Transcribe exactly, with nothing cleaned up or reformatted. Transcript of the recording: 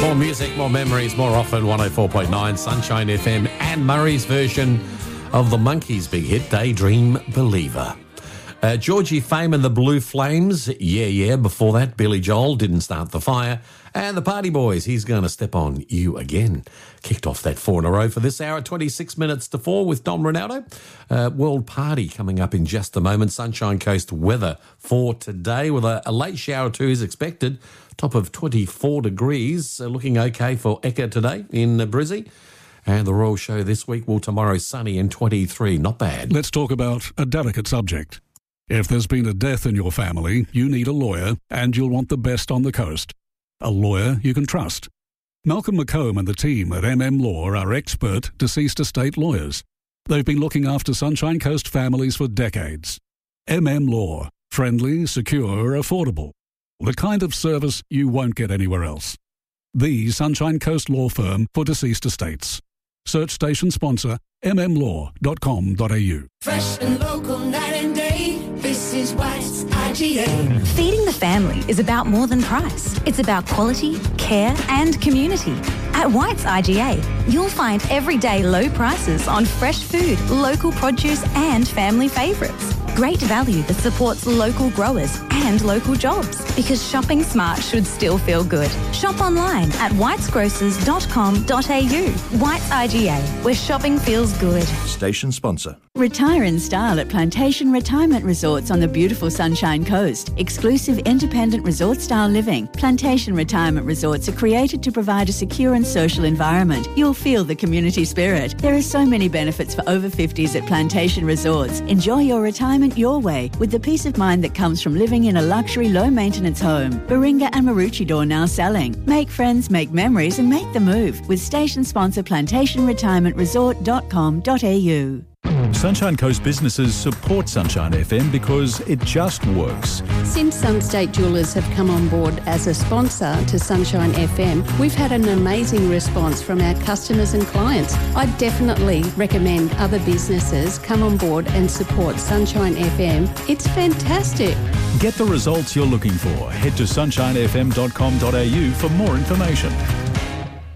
More music, more memories, more often. one oh four point nine Sunshine F M and Murray's version of the Monkees' big hit, Daydream Believer. Uh, Georgie Fame and the Blue Flames, yeah, yeah. Before that, Billy Joel, Didn't Start the Fire. And the Party Boys, He's Gonna Step on You Again. Kicked off that four in a row for this hour, twenty-six minutes to four with Dom Ronaldo. Uh, World Party coming up in just a moment. Sunshine Coast weather for today with a, a late shower or two is expected. Top of twenty-four degrees, uh, looking okay for Eka today in uh, Brizzy. And the Royal Show this week, well, tomorrow sunny and twenty-three, not bad. Let's talk about a delicate subject. If there's been a death in your family, you need a lawyer, and you'll want the best on the coast. A lawyer you can trust. Malcolm McComb and the team at M M Law are expert deceased estate lawyers. They've been looking after Sunshine Coast families for decades. M M Law. Friendly, secure, affordable. The kind of service you won't get anywhere else. The Sunshine Coast law firm for deceased estates. Search station sponsor m m law dot com dot a u. Fresh and local night and day. This is White's I G A. Feeding the family is about more than price. It's about quality, care and community. At White's I G A, you'll find everyday low prices on fresh food, local produce and family favourites. Great value that supports local growers and local jobs, because shopping smart should still feel good. Shop online at whites grocers dot com dot a u. White's I G A, where shopping feels good. Station sponsor. Retire in style at Plantation Retirement Resorts on the beautiful Sunshine Coast. Exclusive independent resort style living. Plantation Retirement Resorts are created to provide a secure and social environment. You'll feel the community spirit. There are so many benefits for over fifties at Plantation Resorts. Enjoy your retirement your way with the peace of mind that comes from living in a luxury low maintenance home. Baringa and Maroochydore now selling. Make friends, make memories and make the move with station sponsor plantation retirement resort dot com dot a u. Sunshine Coast businesses support Sunshine F M because it just works. Since Sunstate Jewellers have come on board as a sponsor to Sunshine F M, we've had an amazing response from our customers and clients. I definitely recommend other businesses come on board and support Sunshine F M. It's fantastic. Get the results you're looking for. Head to sunshine f m dot com dot a u for more information.